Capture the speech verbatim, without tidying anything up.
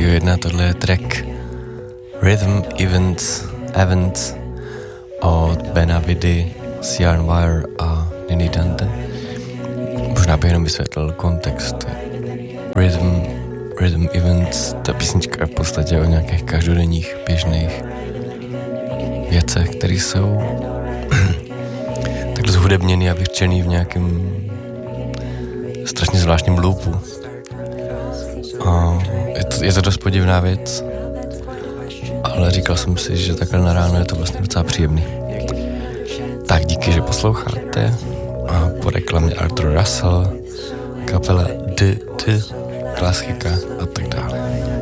Radio jedna, tohle je track Rhythm Events, Events od Bena Vidy, Sian Wire a Nini Dante. Možná bych jenom vysvětlil kontext. Rhythm, Rhythm Events, ta písnička je v podstatě o nějakých každodenních běžných věcech, které jsou takhle zhudebněný a vyřčený v nějakém strašně zvláštním loopu. A je to, je to dost podivná věc, ale říkal jsem si, že takhle na ráno je to vlastně docela příjemný. Tak díky, že posloucháte a po reklamě Arthur Russell, kapela D D, klasika a tak dále.